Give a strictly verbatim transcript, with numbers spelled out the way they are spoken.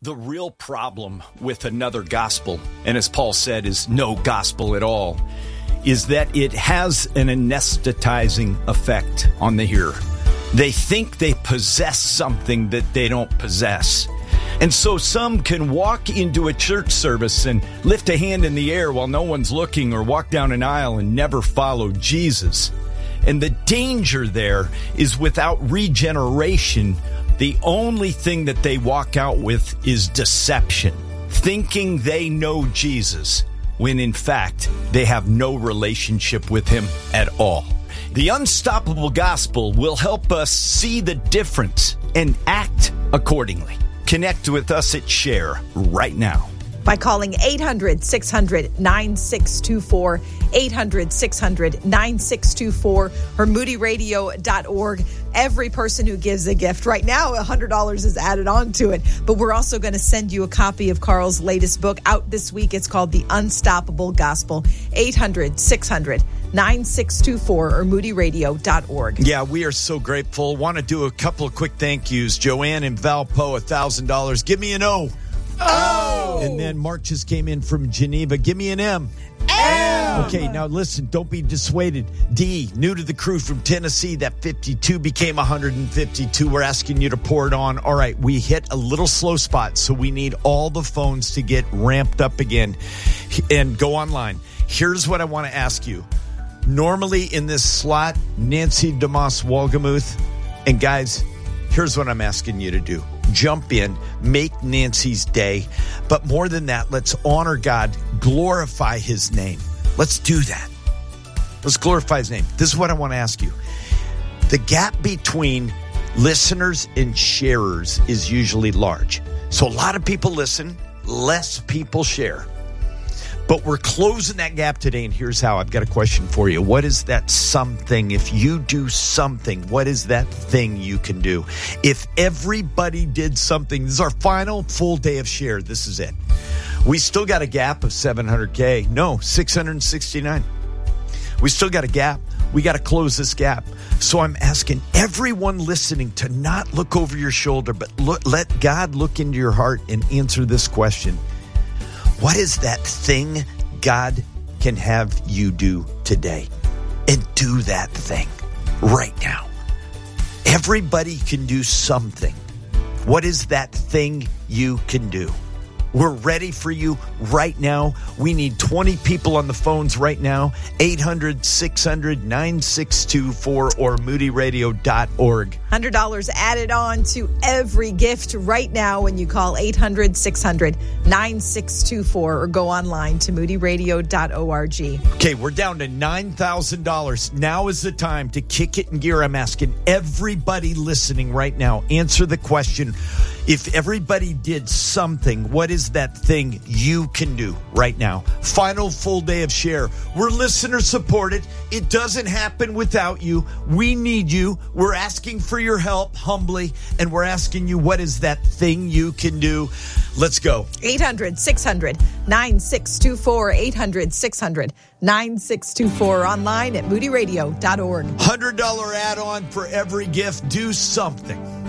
The real problem with another gospel, and as Paul said, is no gospel at all, is that it has an anesthetizing effect on the hearer. They think they possess something that they don't possess. And so some can walk into a church service and lift a hand in the air while no one's looking, or walk down an aisle and never follow Jesus. And the danger there is, without regeneration, the only thing that they walk out with is deception, thinking they know Jesus, when in fact they have no relationship with him at all. The Unstoppable Gospel will help us see the difference and act accordingly. Connect with us at Share right now by calling eight hundred, six hundred, nine six two four, eight hundred, six hundred, nine six two four, or moody radio dot org. Every person who gives a gift right now, one hundred dollars is added on to it. But we're also going to send you a copy of Carl's latest book out this week. It's called The Unstoppable Gospel. eight hundred, six hundred, nine six two four or moody radio dot org. Yeah, we are so grateful. Want to do a couple of quick thank yous. Joanne and Valpo, one thousand dollars. Give me an O. Oh! And then Mark just came in from Geneva. Give me an M. M. Okay, now listen, don't be dissuaded. D, new to the crew from Tennessee. That fifty-two became one hundred fifty-two. We're asking you to pour it on. All right, we hit a little slow spot, so we need all the phones to get ramped up again and go online. Here's what I want to ask you. Normally in this slot, Nancy DeMoss Wolgemuth. And guys, here's what I'm asking you to do. Jump in, make Nancy's day. But more than that, let's honor God, glorify his name. Let's do that. Let's glorify his name. This is what I want to ask you. The gap between listeners and sharers is usually large. So a lot of people listen, less people share. But we're closing that gap today, and here's how. I've got a question for you. What is that something? If you do something, what is that thing you can do? If everybody did something, this is our final full day of Share. This is it. We still got a gap of seven hundred K. No, six hundred sixty-nine. We still got a gap. We got to close this gap. So I'm asking everyone listening to not look over your shoulder, but look, let God look into your heart and answer this question. What is that thing God can have you do today? And do that thing right now. Everybody can do something. What is that thing you can do? We're ready for you right now. We need twenty people on the phones right now. eight hundred, six hundred, nine six two four or moody radio dot org. one hundred dollars added on to every gift right now when you call eight hundred, six hundred, nine six two four or go online to moody radio dot org. Okay, we're down to nine thousand dollars. Now is the time to kick it in gear. I'm asking everybody listening right now, answer the question. If everybody did something, what is that thing you can do right now? Final full day of Share. We're listener supported. It doesn't happen without you. We need you. We're asking for your help humbly, and we're asking you, what is that thing you can do? Let's go. eight hundred, six hundred, nine six two four, eight hundred, six hundred, nine six two four, online at moody radio dot org. one hundred dollars add-on for every gift. Do something.